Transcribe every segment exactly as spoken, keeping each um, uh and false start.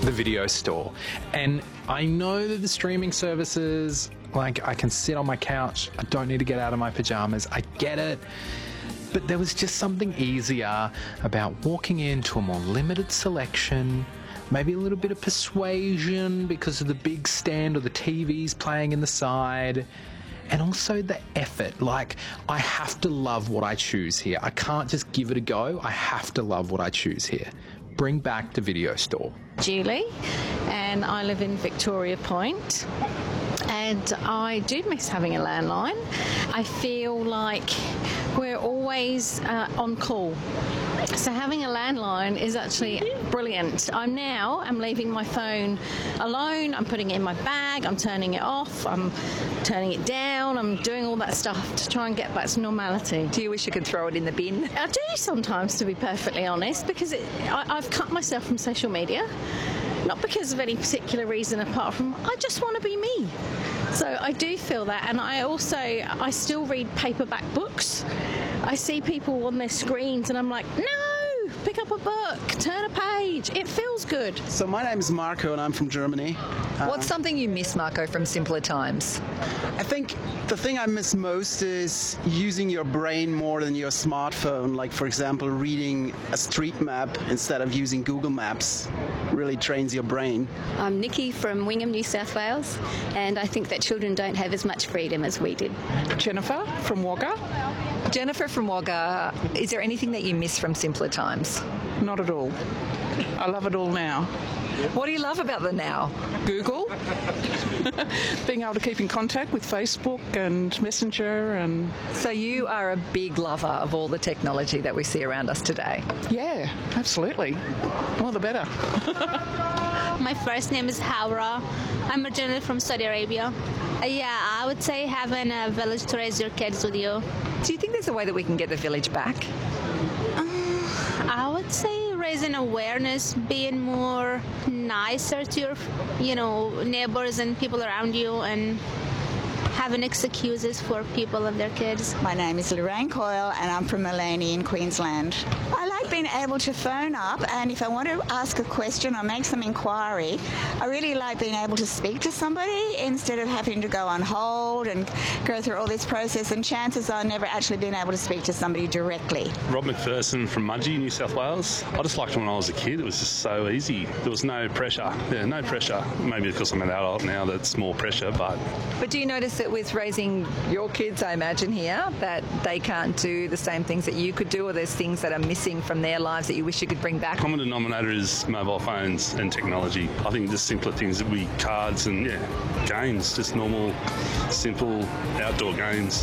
the video store. And I know that the streaming services, like, I can sit on my couch, I don't need to get out of my pajamas, I get it. But there was just something easier about walking into a more limited selection, maybe a little bit of persuasion because of the big stand or the T Vs playing in the side, and also the effort. Like, I have to love what I choose here. I can't just give it a go. I have to love what I choose here. Bring back the video store. Julie, and I live in Victoria Point. And I do miss having a landline. I feel like we're always uh, on call. So having a landline is actually brilliant. I'm now, I'm leaving my phone alone, I'm putting it in my bag, I'm turning it off, I'm turning it down, I'm doing all that stuff to try and get back to normality. Do you wish you could throw it in the bin? I do sometimes, to be perfectly honest, because it, I, I've cut myself from social media. Not because of any particular reason apart from I just want to be me. So I do feel that, and I also, I still read paperback books. I see people on their screens and I'm like, no, pick up a book, turn a page. It feels good. So my name is Marco and I'm from Germany. What's um, something you miss, Marco, from simpler times? I think the thing I miss most is using your brain more than your smartphone. Like, for example, reading a street map instead of using Google Maps really trains your brain. I'm Nikki from Wingham, New South Wales, and I think that children don't have as much freedom as we did. Jennifer from Wagga. Jennifer from Wagga, is there anything that you miss from simpler times? Not at all. I love it all now. What do you love about the now? Google, being able to keep in contact with Facebook and Messenger. And so you are a big lover of all the technology that we see around us today? Yeah, absolutely. All the better. My first name is Haura. I'm originally from Saudi Arabia. Uh, yeah, I would say having a village to raise your kids with you. Do you think there's a way that we can get the village back? Uh, I would say raising awareness, being more nicer to your, you know, neighbours and people around you, and having excuses for people and their kids. My name is Lorraine Coyle and I'm from Maleny in Queensland. I like being able to phone up, and if I want to ask a question or make some inquiry, I really like being able to speak to somebody instead of having to go on hold and go through all this process, and chances are never actually being able to speak to somebody directly. Rob McPherson from Mudgee, New South Wales. I just liked it when I was a kid. It was just so easy. There was no pressure. Yeah, no pressure. Maybe because I'm an adult now that's more pressure, but... But do you notice that with raising your kids, I imagine here, that they can't do the same things that you could do, or there's things that are missing from their lives that you wish you could bring back? Common denominator is mobile phones and technology. I think just simpler things that we, cards and, yeah, games, just normal, simple outdoor games.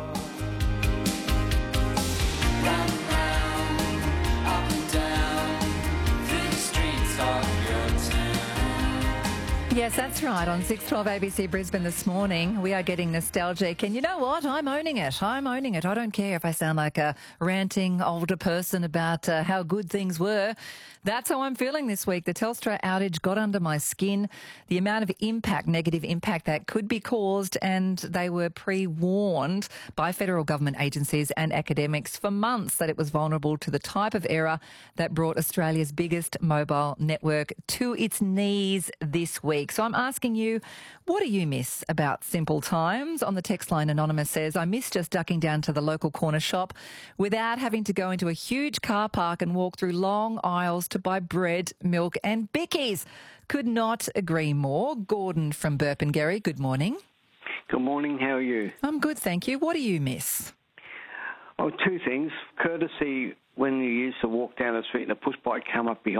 Yes, that's right. On six twelve A B C Brisbane this morning, we are getting nostalgic. And you know what? I'm owning it. I'm owning it. I don't care if I sound like a ranting older person about uh, how good things were. That's how I'm feeling this week. The Telstra outage got under my skin. The amount of impact, negative impact that could be caused, and they were pre-warned by federal government agencies and academics for months that it was vulnerable to the type of error that brought Australia's biggest mobile network to its knees this week. So I'm asking you, what do you miss about simple times? On the text line, Anonymous says, I miss just ducking down to the local corner shop without having to go into a huge car park and walk through long aisles to buy bread, milk and bickies. Could not agree more. Gordon from Burpengary, good morning. Good morning, how are you? I'm good, thank you. What do you miss? Oh, two things. Courtesy when you used to walk down the street and a push bike come up behind